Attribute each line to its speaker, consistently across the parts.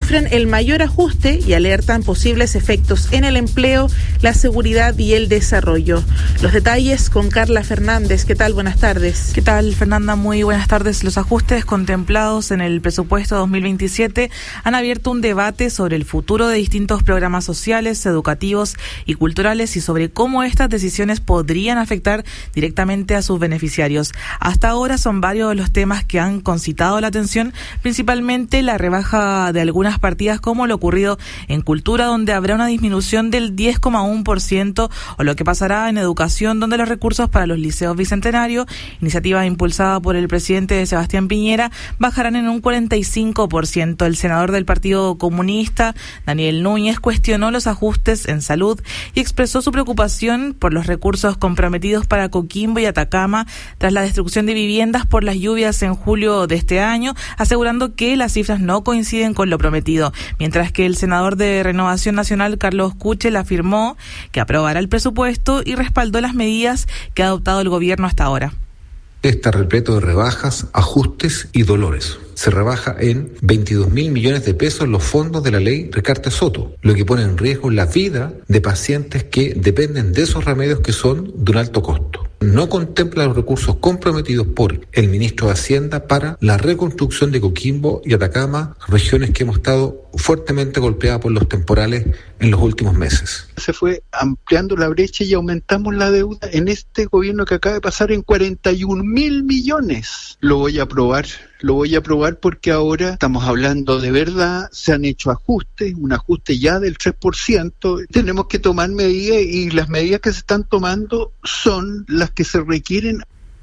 Speaker 1: sufren el mayor ajuste y alertan posibles efectos en el empleo, la seguridad y el desarrollo. Los detalles con Carla Fernández. ¿Qué tal? Buenas tardes.
Speaker 2: ¿Qué tal, Fernanda? Muy buenas tardes. Los ajustes contemplados en el presupuesto 2027 han abierto un debate sobre el futuro de distintos programas sociales, educativos y culturales y sobre cómo estas decisiones podrían afectar directamente a sus beneficiarios. Hasta ahora son varios los temas que han concitado la atención, principalmente la rebaja de algunas partidas como lo ocurrido en cultura, donde habrá una disminución del 10,1%, o lo que pasará en educación, donde los recursos para los liceos bicentenarios, iniciativa impulsada por el presidente Sebastián Piñera, bajarán en un 45%. El senador del Partido Comunista, Daniel Núñez, cuestionó los ajustes en salud y expresó su preocupación por los recursos comprometidos para Coquimbo y Atacama tras la destrucción de viviendas por las lluvias en julio de este año, asegurando que las cifras no coinciden con lo prometido, mientras que el senador de Renovación Nacional, Carlos Kuchel, afirmó que aprobará el presupuesto y respaldó las medidas que ha adoptado el gobierno hasta ahora.
Speaker 3: Está repleto de rebajas, ajustes y dolores. Se rebaja en 22.000 millones de pesos los fondos de la ley Recarte-Soto, lo que pone en riesgo la vida de pacientes que dependen de esos remedios que son de un alto costo. No contempla los recursos comprometidos por el ministro de Hacienda para la reconstrucción de Coquimbo y Atacama, regiones que hemos estado fuertemente golpeadas por los temporales en los últimos meses.
Speaker 4: Se fue ampliando la brecha y aumentamos la deuda en este gobierno que acaba de pasar en 41.000 millones. Lo voy a aprobar porque ahora estamos hablando de verdad, se han hecho ajustes, un ajuste ya del 3%, tenemos que tomar medidas y las medidas que se están tomando son las que se requieren.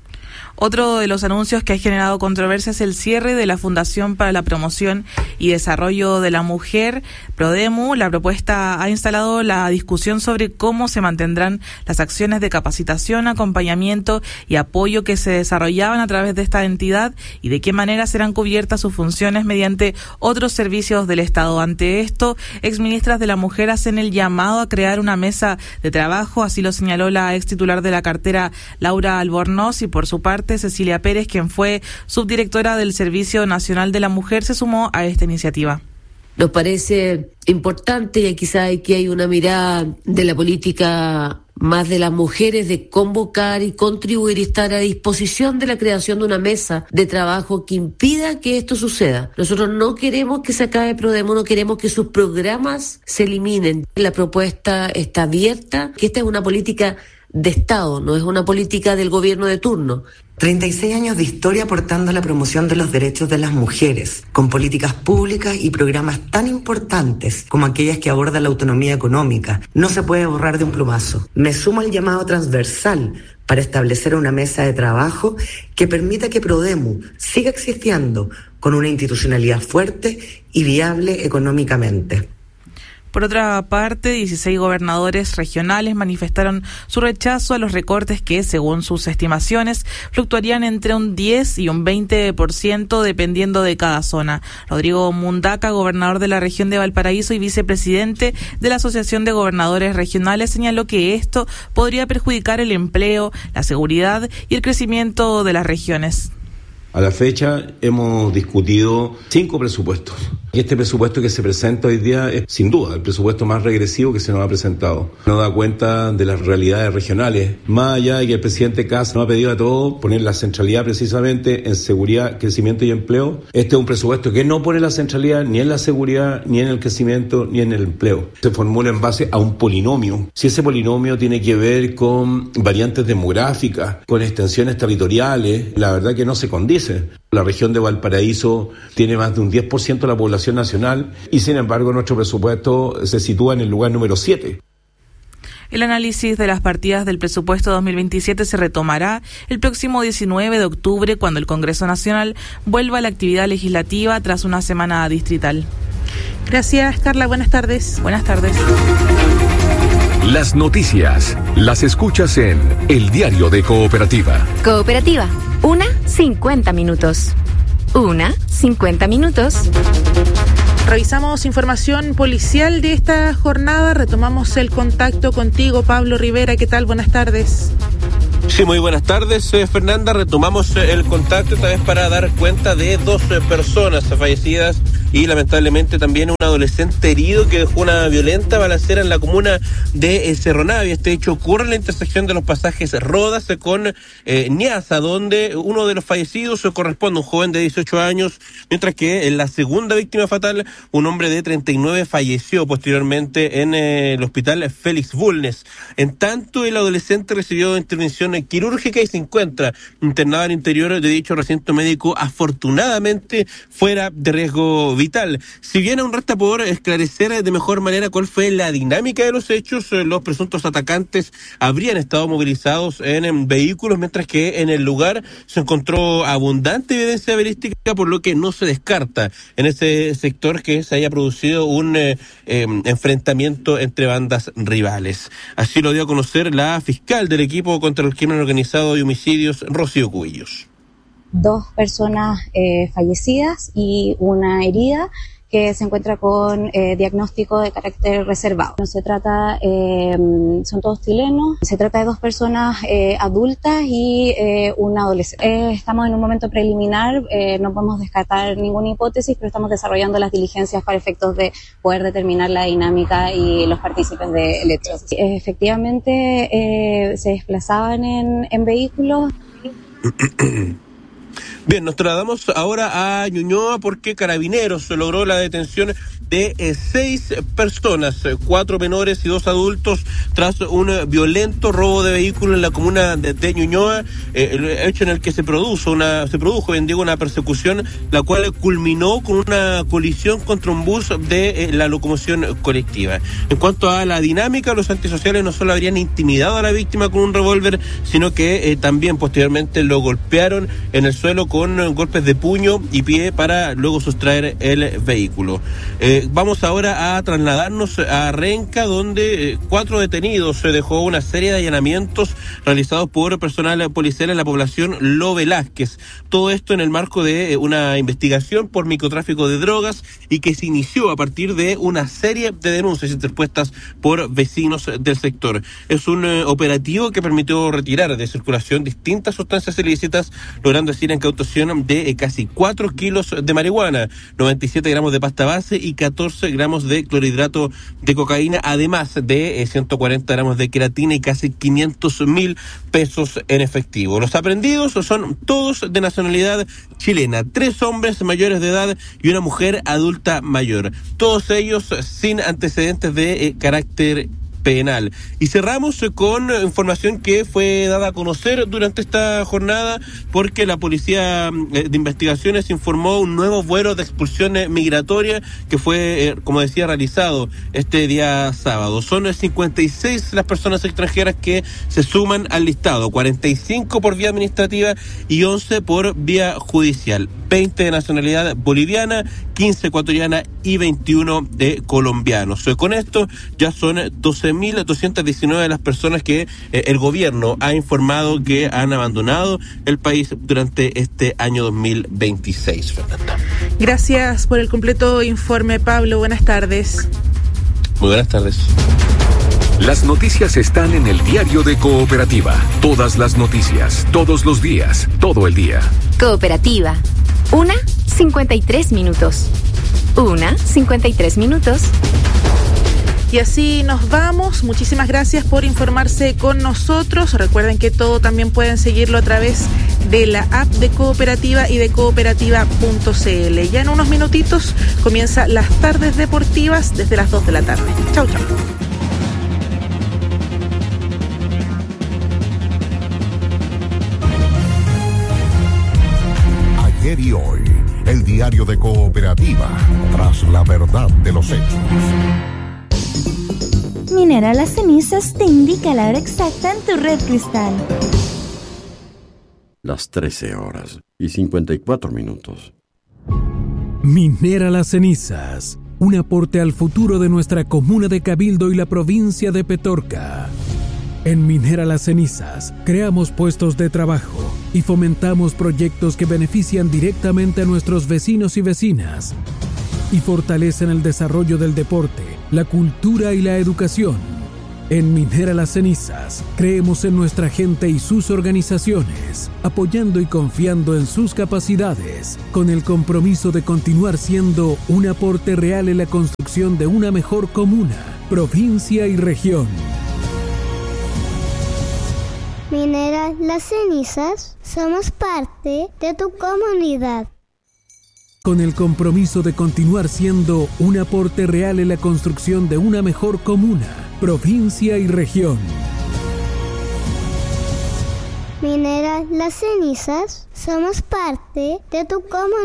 Speaker 2: Otro de los anuncios que ha generado controversia es el cierre de la Fundación para la Promoción y Desarrollo de la Mujer, Prodemu. La propuesta ha instalado la discusión sobre cómo se mantendrán las acciones de capacitación, acompañamiento y apoyo que se desarrollaban a través de esta entidad y de qué manera serán cubiertas sus funciones mediante otros servicios del Estado. Ante esto, exministras de la Mujer hacen el llamado a crear una mesa de trabajo, así lo señaló la ex titular de la cartera, Laura Albornoz, y por su parte Cecilia Pérez, quien fue subdirectora del Servicio Nacional de la Mujer, se sumó a esta iniciativa.
Speaker 5: Nos parece importante, y quizá aquí hay una mirada de la política más de las mujeres, de convocar y contribuir y estar a disposición de la creación de una mesa de trabajo que impida que esto suceda. Nosotros no queremos que se acabe Prodemu, no queremos que sus programas se eliminen. La propuesta está abierta, que esta es una política de Estado, no es una política del gobierno de turno.
Speaker 6: 36 años de historia aportando a la promoción de los derechos de las mujeres, con políticas públicas y programas tan importantes como aquellas que abordan la autonomía económica. No se puede borrar de un plumazo. Me sumo al llamado transversal para establecer una mesa de trabajo que permita que Prodemu siga existiendo con una institucionalidad fuerte y viable económicamente.
Speaker 2: Por otra parte, 16 gobernadores regionales manifestaron su rechazo a los recortes que, según sus estimaciones, fluctuarían entre un 10 y un 20% dependiendo de cada zona. Rodrigo Mundaca, gobernador de la región de Valparaíso y vicepresidente de la Asociación de Gobernadores Regionales, señaló que esto podría perjudicar el empleo, la seguridad y el crecimiento de las regiones.
Speaker 7: A la fecha hemos discutido 5 presupuestos. Y este presupuesto que se presenta hoy día es, sin duda, el presupuesto más regresivo que se nos ha presentado. No da cuenta de las realidades regionales. Más allá de que el presidente Kast nos ha pedido a todos poner la centralidad precisamente en seguridad, crecimiento y empleo, este es un presupuesto que no pone la centralidad ni en la seguridad, ni en el crecimiento, ni en el empleo. Se formula en base a un polinomio. Si ese polinomio tiene que ver con variantes demográficas, con extensiones territoriales, la verdad que no se condice. La región de Valparaíso tiene más de un 10% de la población nacional y sin embargo nuestro presupuesto se sitúa en el lugar número 7.
Speaker 2: El análisis de las partidas del presupuesto 2027 se retomará el próximo 19 de octubre cuando el Congreso Nacional vuelva a la actividad legislativa tras una semana distrital.
Speaker 1: Gracias, Carla. Buenas tardes.
Speaker 2: Buenas tardes.
Speaker 8: Las noticias las escuchas en El Diario de Cooperativa.
Speaker 9: Cooperativa, 1:50 minutos. 1:50 minutos.
Speaker 1: Revisamos información policial de esta jornada. Retomamos el contacto contigo, Pablo Rivera. ¿Qué tal? Buenas tardes.
Speaker 10: Sí, muy buenas tardes, Fernanda. Retomamos el contacto esta vez para dar cuenta de 2 personas fallecidas y lamentablemente también un adolescente herido que dejó una violenta balacera en la comuna de Cerro Navia. Este hecho ocurre en la intersección de los pasajes Rodas con Niasa, donde uno de los fallecidos corresponde a un joven de 18 años, mientras que en la segunda víctima fatal, un hombre de 39, falleció posteriormente en el hospital Félix Bulnes. En tanto, el adolescente recibió intervención quirúrgica y se encuentra internado al interior de dicho recinto médico, afortunadamente fuera de riesgo vital. Si bien aún resta por esclarecer de mejor manera cuál fue la dinámica de los hechos, los presuntos atacantes habrían estado movilizados en vehículos, mientras que en el lugar se encontró abundante evidencia balística, por lo que no se descarta en ese sector que se haya producido un enfrentamiento entre bandas rivales. Así lo dio a conocer la fiscal del equipo contra el crimen organizado y homicidios, Rocío Cubillos.
Speaker 11: 2 personas fallecidas y una herida que se encuentra con diagnóstico de carácter reservado. No se trata, son todos chilenos, se trata de 2 personas adultas y un adolescente. Estamos en un momento preliminar, no podemos descartar ninguna hipótesis, pero estamos desarrollando las diligencias para efectos de poder determinar la dinámica y los partícipes del hecho. Efectivamente, se desplazaban en vehículos.
Speaker 10: Bien, nos trasladamos ahora a Ñuñoa porque Carabineros logró la detención de 6 personas, 4 menores y 2 adultos, tras un violento robo de vehículo en la comuna de Ñuñoa, hecho en el que se produjo una persecución, la cual culminó con una colisión contra un bus de la locomoción colectiva. En cuanto a la dinámica, los antisociales no solo habrían intimidado a la víctima con un revólver, sino que también posteriormente lo golpearon en el suelo con golpes de puño y pie para luego sustraer el vehículo. Vamos ahora a trasladarnos a Renca, donde 4 detenidos se dejó una serie de allanamientos realizados por personal policial en la población Lo Velázquez. Todo esto en el marco de una investigación por microtráfico de drogas y que se inició a partir de una serie de denuncias interpuestas por vecinos del sector. Es un operativo que permitió retirar de circulación distintas sustancias ilícitas, logrando así la incautación de casi 4 kilos de marihuana, 97 gramos de pasta base y 14 gramos de clorhidrato de cocaína, además de 140 gramos de queratina y casi 500.000 pesos en efectivo. Los aprehendidos son todos de nacionalidad chilena, 3 hombres mayores de edad y una mujer adulta mayor, todos ellos sin antecedentes de carácter penal. Y cerramos con información que fue dada a conocer durante esta jornada, porque la Policía de Investigaciones informó un nuevo vuelo de expulsión migratoria que fue, como decía, realizado este día sábado. Son 56 las personas extranjeras que se suman al listado, 45 por vía administrativa y 11 por vía judicial, 20 de nacionalidad boliviana, 15 ecuatoriana y 21 de colombianos. Con esto ya son 12.219 de las personas que el gobierno ha informado que han abandonado el país durante este año 2026. Fernanda.
Speaker 1: Gracias por el completo informe, Pablo. Buenas tardes.
Speaker 10: Muy buenas tardes.
Speaker 8: Las noticias están en el diario de Cooperativa. Todas las noticias, todos los días, todo el día.
Speaker 9: Cooperativa. 1:53 minutos. 1:53 minutos.
Speaker 1: Y así nos vamos. Muchísimas gracias por informarse con nosotros. Recuerden que todo también pueden seguirlo a través de la app de Cooperativa y de cooperativa.cl. Ya en unos minutitos comienza las tardes deportivas desde las 2 de la tarde. Chau, chau.
Speaker 12: Ayer y hoy, el diario de Cooperativa, tras la verdad de los hechos.
Speaker 13: Minera Las Cenizas te indica la hora exacta en tu red cristal.
Speaker 14: Las 13:54.
Speaker 15: Minera Las Cenizas, un aporte al futuro de nuestra comuna de Cabildo y la provincia de Petorca. En Minera Las Cenizas, creamos puestos de trabajo y fomentamos proyectos que benefician directamente a nuestros vecinos y vecinas y fortalecen el desarrollo del deporte, la cultura y la educación. En Minera Las Cenizas, creemos en nuestra gente y sus organizaciones, apoyando y confiando en sus capacidades, con el compromiso de continuar siendo un aporte real en la construcción de una mejor comuna, provincia y región.
Speaker 14: Minera Las Cenizas, somos parte de tu comunidad.
Speaker 15: Con el compromiso de continuar siendo un aporte real en la construcción de una mejor comuna, provincia y región.
Speaker 14: Minera Las Cenizas, somos parte de tu comunidad.